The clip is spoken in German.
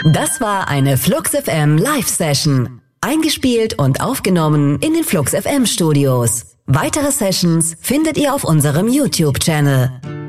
Das war eine Flux FM Live-Session. Eingespielt und aufgenommen in den Flux FM Studios. Weitere Sessions findet ihr auf unserem YouTube-Channel.